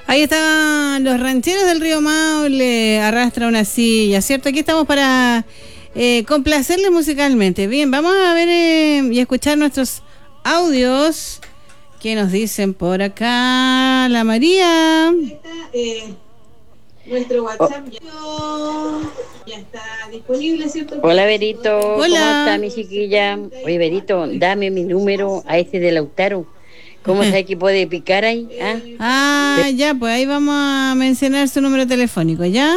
Ahí estaban los rancheros del río Maule, arrastra una silla, ¿cierto? Aquí estamos para complacerles musicalmente. Bien, vamos a ver y escuchar nuestros audios. ¿Qué nos dicen por acá? La María. Nuestro WhatsApp ya está disponible, ¿cierto? Hola, Berito, Hola. ¿cómo está mi chiquilla? Oye, Berito, dame mi número a este de Lautaro. ¿Cómo sabe que puede picar ahí? Ya, pues ahí vamos a mencionar su número telefónico, ¿ya?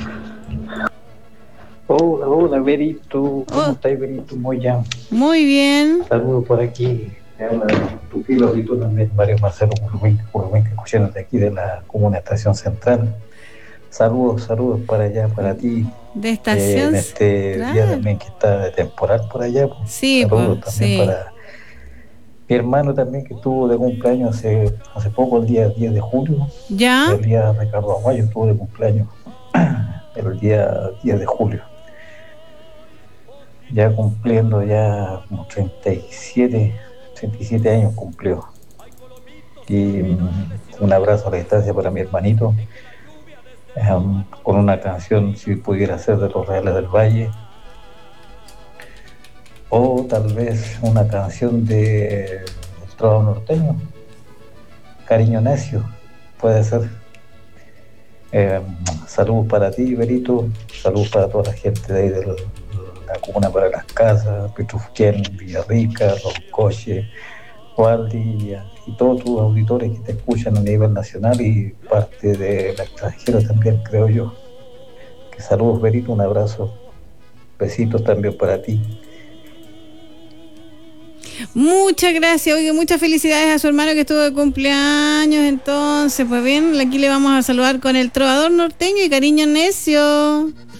Hola, Berito. ¿Cómo estás, Berito? Muy bien. Saludos por aquí. Te habla tu filo y tú también, Mario Marcelo Currubenque, escuchando de aquí de la Comuna Estación Central. Saludos para allá, para ti. De estación. En este día también que está de temporal por allá. Pues. Sí, saludos pues, también sí. para mi hermano también que estuvo de cumpleaños hace poco, el día 10 de julio. ¿Ya? El día Ricardo Aguayo estuvo de cumpleaños el día 10 de julio. Ya cumpliendo ya como 37 años cumplió. Y un abrazo a la distancia para mi hermanito, con una canción, si pudiera ser, de Los Reales del Valle, o tal vez una canción de El Trovador Norteño, Cariño Necio, puede ser. Saludos para ti, Berito, saludos para toda la gente de ahí de la Comuna para las Casas, Petrufquén, Villarrica, Roncoche, Waldi y todos tus auditores que te escuchan a nivel nacional y parte del extranjero también, creo yo. Que saludos, Berito, un abrazo, besitos también para ti. Muchas gracias, oye, muchas felicidades a su hermano que estuvo de cumpleaños. Entonces, pues bien, aquí le vamos a saludar con El Trovador Norteño y Cariño Necio.